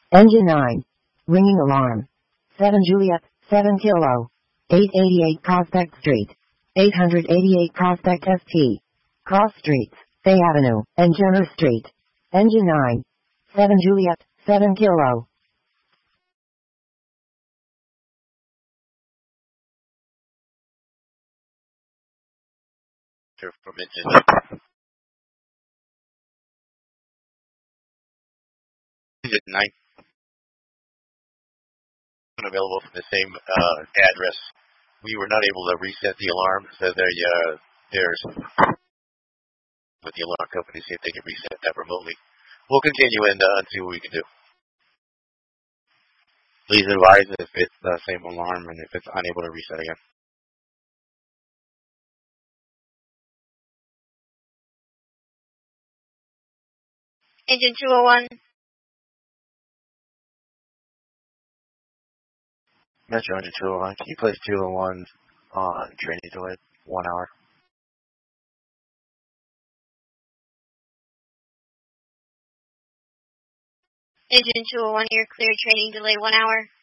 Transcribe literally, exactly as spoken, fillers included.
Engine nine. Ringing alarm. seven Juliet, seven Kilo. eight eighty-eight Prospect Street. eight eighty-eight Prospect S T. Cross Streets, Bay Avenue, and Jenner Street. Engine nine. seven Juliet, seven Kilo. From engine nine. Available from the same uh, address. We were not able to reset the alarm, so they, uh, there's with the alarm company, see if they can reset that remotely. We'll continue and, uh, see what we can do. Please advise if it's the same alarm and if it's unable to reset again. Engine two oh one. Metro Engine two oh one. Can you place two oh one on training delay one hour? Engine two oh one, you're clear, training delay one hour.